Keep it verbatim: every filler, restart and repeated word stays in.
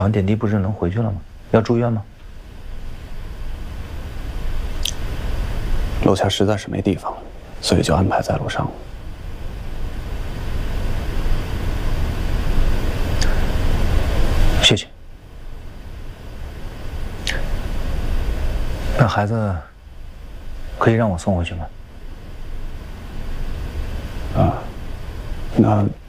打完点滴不是能回去了吗？要住院吗？ 楼下实在是没地方，所以就安排在楼上。 谢谢。那孩子可以让我送回去吗？ 啊，那。